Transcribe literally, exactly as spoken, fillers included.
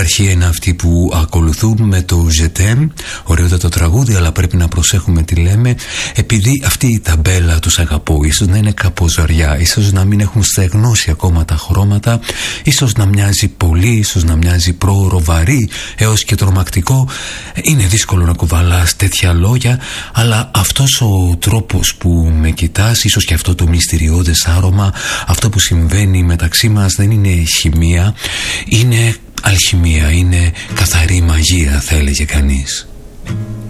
αρχή είναι αυτοί που ακολουθούν με το ζετέμ. Ωραιότατο τραγούδι, αλλά πρέπει να προσέχουμε τι λέμε, επειδή αυτή η ταμπέλα τους αγαπώ ίσως να είναι κάπως ζωριά, ίσως να μην έχουν στεγνώσει ακόμα τα χρώματα, ίσως να μοιάζει πολύ, ίσως να μοιάζει πρόωρο, βαρύ έως και τρομακτικό. Είναι δύσκολο να κουβαλάς τέτοια λόγια, αλλά αυτός ο τρόπος που με κοιτάς, ίσως και αυτό το μυστηριώδες άρωμα, αυτό που συμβαίνει μεταξύ μας δεν είναι χημεία, είναι αλχημία, είναι καθαρή μαγεία, θα έλεγε κανείς.